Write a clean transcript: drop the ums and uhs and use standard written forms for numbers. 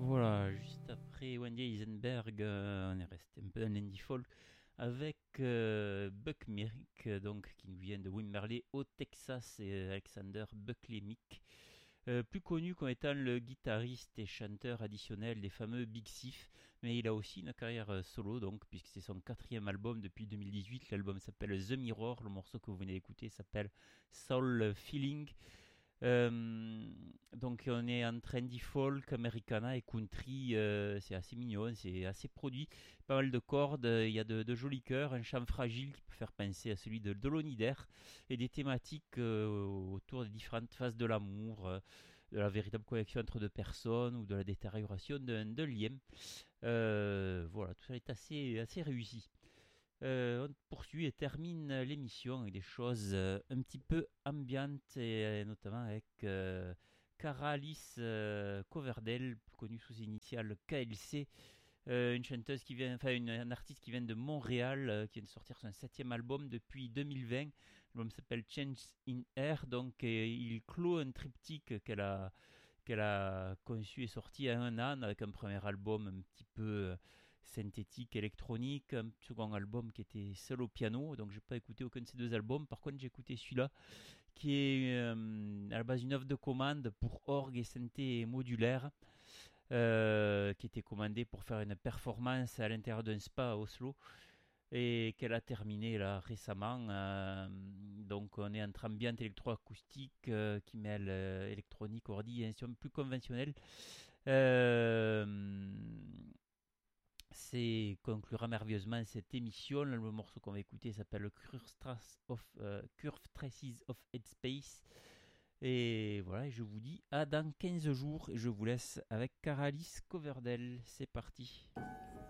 Voilà, juste après Wendy Heisenberg, on est resté un peu en indie folk avec Buck Merrick, donc, qui nous vient de Wimberley au Texas, et Alexander Buckley Mick, plus connu comme étant le guitariste et chanteur additionnel des fameux Big Thief, mais il a aussi une carrière solo, donc, puisque c'est son quatrième album depuis 2018. L'album s'appelle The Mirror, le morceau que vous venez d'écouter s'appelle Soul Feeling. Donc on est en trendy folk, americana et country, c'est assez mignon, c'est assez produit, pas mal de cordes, il y a de jolis chœurs, un chant fragile qui peut faire penser à celui de Dolonider et des thématiques autour des différentes phases de l'amour, de la véritable connexion entre deux personnes ou de la détérioration d'un lien. Voilà, tout ça est assez réussi. On poursuit et termine l'émission avec des choses un petit peu ambiantes, et notamment avec Cara Alice Coverdale, plus connue sous ses initiales KLC, une chanteuse qui vient, enfin un artiste qui vient de Montréal, qui vient de sortir son septième album depuis 2020. L'album s'appelle Change in Air, donc il clôt un triptyque qu'elle a conçu et sorti à un an, avec un premier album un petit peu synthétique, électronique, un second album qui était seul au piano, donc j'ai pas écouté aucun de ces deux albums. Par contre, j'ai écouté celui-là, qui est à la base une œuvre de commande pour orgue et synthé modulaire, qui était commandée pour faire une performance à l'intérieur d'un spa à Oslo, et qu'elle a terminé là récemment. Donc on est entre ambiante électroacoustique qui mêle électronique, ordi et instruments plus conventionnels. Euh, c'est conclura merveilleusement cette émission. Le morceau qu'on va écouter s'appelle Curve Traces of Headspace. Et voilà, je vous dis à dans 15 jours et je vous laisse avec Caralis Coverdale. C'est parti.